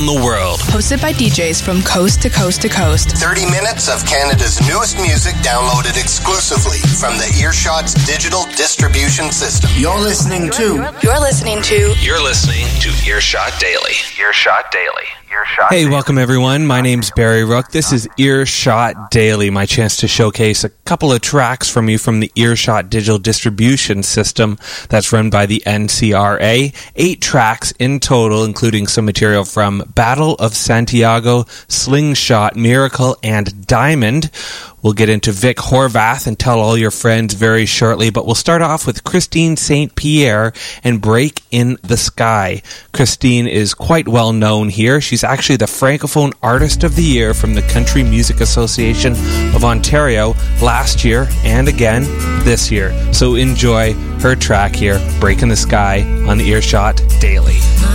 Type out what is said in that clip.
in the world. Hosted by DJs from coast to coast to coast. 30 minutes of Canada's newest music downloaded exclusively from the Earshot's digital distribution system. You're listening to Earshot Daily. Earshot Daily. Hey, welcome everyone. My name's Barry Rook. This is Earshot Daily, my chance to showcase a couple of tracks from you from the Earshot digital distribution system that's run by the NCRA. 8 tracks in total, including some material from Battle of Santiago, Slingshot, Miracle, and Diamond. We'll get into Vic Horvath and Tell All Your Friends very shortly, but we'll start off with Christine St. Pierre and Break in the Sky. Christine is quite well known here. She's actually the Francophone Artist of the Year from the Country Music Association of Ontario last year and again this year. So enjoy her track here, Break in the Sky, on the Earshot Daily.